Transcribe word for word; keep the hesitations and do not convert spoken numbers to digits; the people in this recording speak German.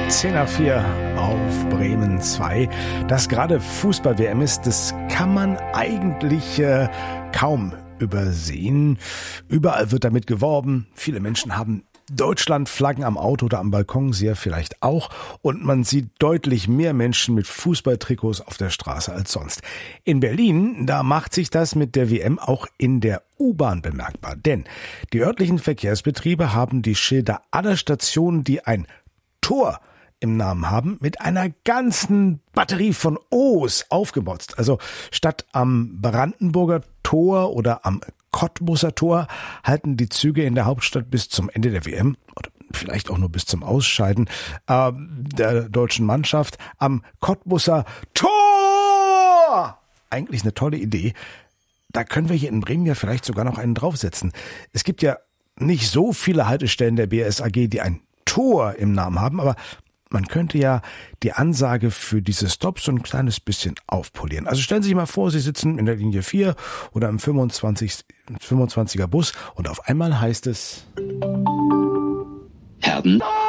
zehn nach vier auf Bremen zwei. Dass gerade Fußball-W M ist, das kann man eigentlich äh, kaum übersehen. Überall wird damit geworben. Viele Menschen haben Deutschlandflaggen am Auto oder am Balkon, Sie ja vielleicht auch. Und man sieht deutlich mehr Menschen mit Fußballtrikots auf der Straße als sonst. In Berlin, da macht sich das mit der W M auch in der U-Bahn bemerkbar. Denn die örtlichen Verkehrsbetriebe haben die Schilder aller Stationen, die ein Tor im Namen haben, mit einer ganzen Batterie von O's aufgemotzt. Also statt am Brandenburger Tor oder am Cottbuser Tor halten die Züge in der Hauptstadt bis zum Ende der W M oder vielleicht auch nur bis zum Ausscheiden äh, der deutschen Mannschaft am Cottbuser Tor. Eigentlich eine tolle Idee. Da können wir hier in Bremen ja vielleicht sogar noch einen draufsetzen. Es gibt ja nicht so viele Haltestellen der B S A G, die ein Tor im Namen haben, aber man könnte ja die Ansage für diese Stops so ein kleines bisschen aufpolieren. Also stellen Sie sich mal vor, Sie sitzen in der Linie vier oder im fünfundzwanziger Bus und auf einmal heißt es: Herden